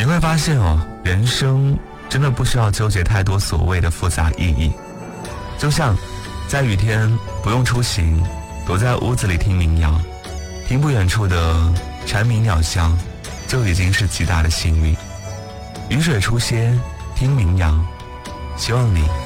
你会发现人生真的不需要纠结太多所谓的复杂意义。就像在雨天不用出行，躲在屋子里听民谣，听不远处的蝉鸣鸟香，就已经是极大的幸运。雨水初歇，听民谣，希望你